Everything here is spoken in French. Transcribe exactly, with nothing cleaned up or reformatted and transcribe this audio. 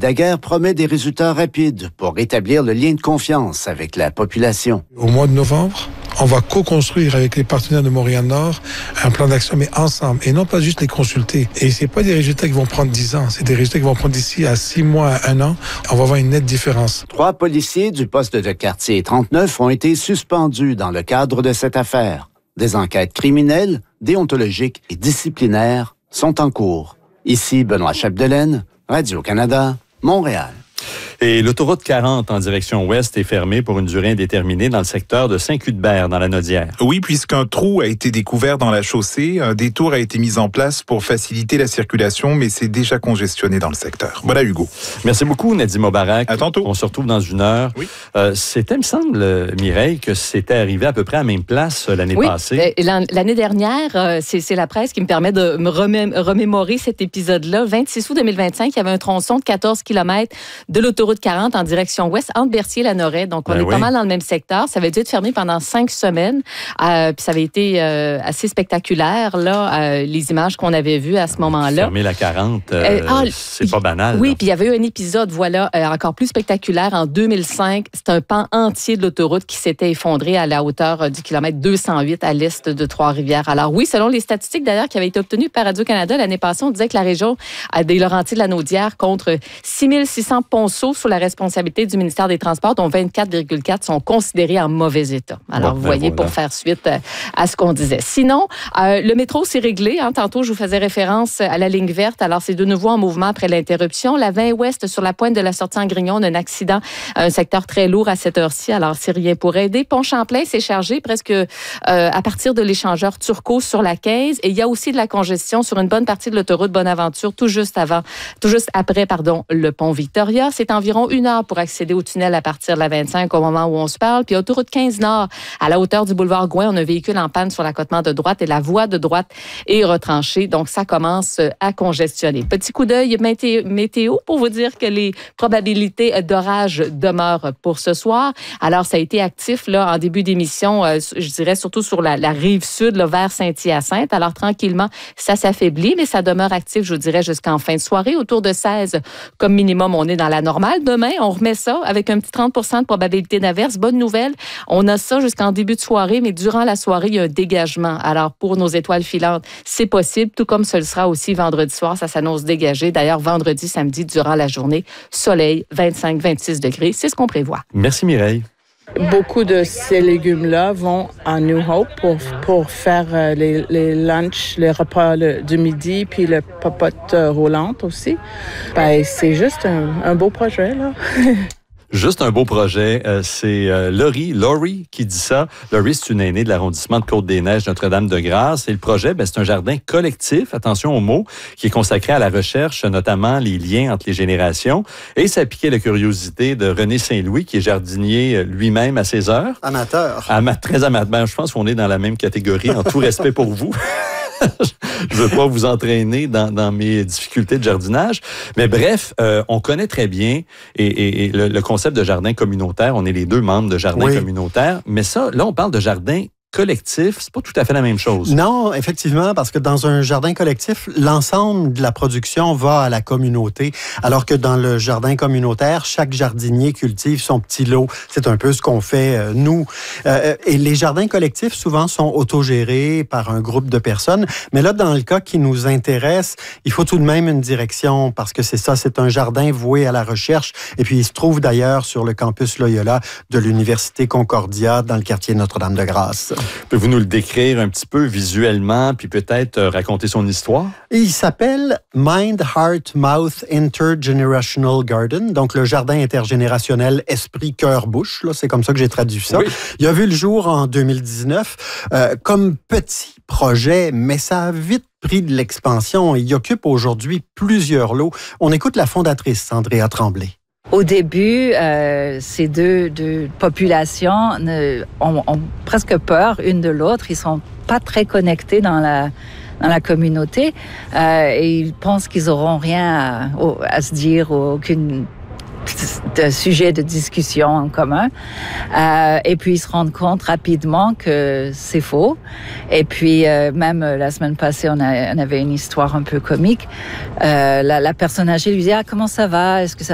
Daguerre promet des résultats rapides pour rétablir le lien de confiance avec la population. Au mois de novembre, on va co-construire avec les partenaires de Montréal-Nord un plan d'action, mais ensemble, et non pas juste les consulter. Et c'est pas des résultats qui vont prendre dix ans, c'est des résultats qui vont prendre d'ici à six mois à un an. On va voir une nette différence. Trois policiers du poste de quartier trente-neuf ont été suspendus dans le cadre de cette affaire. Des enquêtes criminelles, déontologiques et disciplinaires sont en cours. Ici Benoît Chapdelaine, Radio-Canada, Montréal. Et l'autoroute quarante en direction ouest est fermée pour une durée indéterminée dans le secteur de Saint-Cuthbert, dans la Nodière. Oui, puisqu'un trou a été découvert dans la chaussée, un détour a été mis en place pour faciliter la circulation, mais c'est déjà congestionné dans le secteur. Voilà, Hugo. Merci beaucoup, Nadim Mobarak. À tantôt. On se retrouve dans une heure. Oui. Euh, c'était, il me semble, Mireille, que c'était arrivé à peu près à la même place euh, l'année oui, passée. Oui, l'année dernière, euh, c'est, c'est la presse qui me permet de me remé- remémorer cet épisode-là. vingt-six août deux mille vingt-cinq, il y avait un tronçon de quatorze kilomètres de l'autoroute quarante en direction ouest, entre Berthier et Lanoraie. Donc, on ben est oui. pas mal dans le même secteur. Ça avait dû être fermé pendant cinq semaines. Euh, puis ça avait été euh, assez spectaculaire, là, euh, les images qu'on avait vues à ce moment-là. Fermer la quarante, euh, euh, ah, c'est pas banal. Oui, là. puis il y avait eu un épisode, voilà, euh, encore plus spectaculaire. En deux mille cinq, c'est un pan entier de l'autoroute qui s'était effondré à la hauteur euh, du kilomètre deux cent huit à l'est de Trois-Rivières. Alors oui, selon les statistiques d'ailleurs qui avaient été obtenues par Radio-Canada l'année passée, on disait que la région des Laurentides-de-la-Naudière compte six mille six cents ponceaux sous la responsabilité du ministère des Transports, dont vingt-quatre virgule quatre sont considérés en mauvais état. Alors, bon, vous voyez, voilà. Pour faire suite à ce qu'on disait. Sinon, euh, le métro s'est réglé. Hein. Tantôt, je vous faisais référence à la ligne verte. Alors, c'est de nouveau en mouvement après l'interruption. La vingt ouest, sur la pointe de la sortie en Grignon, on a un accident, un secteur très lourd à cette heure-ci. Alors, c'est rien pour aider. Pont-Champlain s'est chargé presque euh, à partir de l'échangeur Turcot sur la quinze. Et il y a aussi de la congestion sur une bonne partie de l'autoroute Bonaventure, tout juste avant, tout juste après, pardon, le pont Victoria. C'est environ une heure pour accéder au tunnel à partir de la vingt-cinq au moment où on se parle. Puis autoroute quinze Nord, à la hauteur du boulevard Gouin, on a un véhicule en panne sur l'accotement de droite et la voie de droite est retranchée. Donc, ça commence à congestionner. Petit coup d'œil météo pour vous dire que les probabilités d'orage demeurent pour ce soir. Alors, ça a été actif là en début d'émission, euh, je dirais surtout sur la, la rive sud, là, vers Saint-Hyacinthe. Alors, tranquillement, ça s'affaiblit, mais ça demeure actif, je vous dirais, jusqu'en fin de soirée. Autour de seize, comme minimum, on est dans la normale. Demain, on remet ça avec un petit trente pour cent de probabilité d'averse. Bonne nouvelle, on a ça jusqu'en début de soirée, mais durant la soirée, il y a un dégagement. Alors, pour nos étoiles filantes, c'est possible, tout comme ce le sera aussi vendredi soir. Ça s'annonce dégagé. D'ailleurs, vendredi, samedi, durant la journée, soleil, vingt-cinq à vingt-six degrés. C'est ce qu'on prévoit. Merci, Mireille. Beaucoup de ces légumes-là vont à New Hope pour, pour faire les, les lunchs, les repas le, du midi, puis le popote roulante aussi. Ben, c'est juste un, un beau projet, là. Juste un beau projet. Euh, c'est euh, Laurie, Laurie qui dit ça. Laurie, c'est une aînée de l'arrondissement de Côte-des-Neiges, Notre-Dame-de-Grâce. Et le projet, ben, c'est un jardin collectif, attention aux mots, qui est consacré à la recherche, notamment les liens entre les générations. Et ça a piqué la curiosité de René Saint-Louis, qui est jardinier lui-même à ses heures. Amateur. Ama- très amateur. Ben, je pense qu'on est dans la même catégorie, en tout respect pour vous. Je ne veux pas vous entraîner dans, dans mes difficultés de jardinage. Mais bref, euh, on connaît très bien et, et, et le, le concept de jardin communautaire. On est les deux membres de jardin oui. communautaire. Mais ça, là, on parle de jardin collectif, c'est pas tout à fait la même chose. Non, effectivement, parce que dans un jardin collectif, l'ensemble de la production va à la communauté, alors que dans le jardin communautaire, chaque jardinier cultive son petit lot. C'est un peu ce qu'on fait, euh, nous. Euh, et les jardins collectifs, souvent, sont autogérés par un groupe de personnes. Mais là, dans le cas qui nous intéresse, il faut tout de même une direction, parce que c'est ça, c'est un jardin voué à la recherche. Et puis, il se trouve d'ailleurs sur le campus Loyola de l'Université Concordia, dans le quartier Notre-Dame-de-Grâce. Pouvez-vous nous le décrire un petit peu visuellement, puis peut-être euh, raconter son histoire? Et il s'appelle Mind, Heart, Mouth Intergenerational Garden, donc le jardin intergénérationnel Esprit, Cœur, Bouche. Là, c'est comme ça que j'ai traduit ça. Oui. Il a vu le jour en deux mille dix-neuf euh, comme petit projet, mais ça a vite pris de l'expansion. Il occupe aujourd'hui plusieurs lots. On écoute la fondatrice, Andrea Tremblay. Au début, euh, ces deux, deux populations ne, ont, ont presque peur une de l'autre. Ils sont pas très connectés dans la dans la communauté euh, et ils pensent qu'ils auront rien à, à se dire, aucune de sujet de discussion en commun. Euh, et puis, ils se rendent compte rapidement que c'est faux. Et puis, euh, même la semaine passée, on, a, on avait une histoire un peu comique. Euh, la, la personne âgée lui dit « Ah, comment ça va? Est-ce que ça